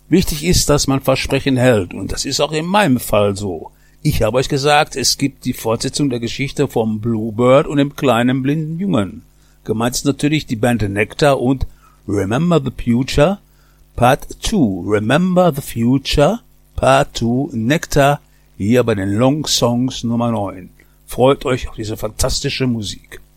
Wichtig ist, dass man Versprechen hält, und das ist auch in meinem Fall so. Ich habe euch gesagt, es gibt die Fortsetzung der Geschichte vom Bluebird und dem kleinen blinden Jungen. Gemeint ist natürlich die Band Nectar und Remember the Future Part 2. Remember the Future Part 2 Nectar hier bei den Long Songs Nummer 9. Freut euch auf diese fantastische Musik.